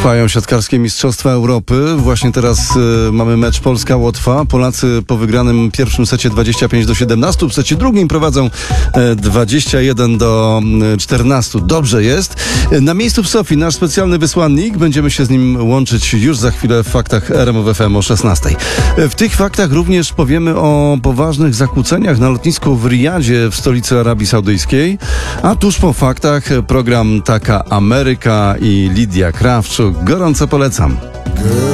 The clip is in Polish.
Trwają siatkarskie Mistrzostwa Europy. Właśnie teraz mamy mecz Polska-Łotwa. Polacy po wygranym pierwszym secie 25-17, w secie drugim prowadzą 21-14. Dobrze jest. Na miejscu w Sofii nasz specjalny wysłannik. Będziemy się z nim łączyć już za chwilę w faktach RMF FM o 16. W tych faktach również powiemy o poważnych zakłóceniach na lotnisku w Riyadzie w stolicy Arabii Saudyjskiej. A tuż po faktach program Taka Ameryka i Lidia Krawczuk. Gorąco polecam.